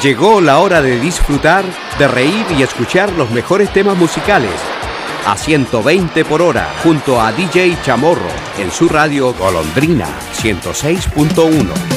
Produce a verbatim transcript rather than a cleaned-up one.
Llegó la hora de disfrutar, de reír y escuchar los mejores temas musicales. A ciento veinte por hora, junto a D J Chamorro, en su radio Golondrina ciento seis punto uno.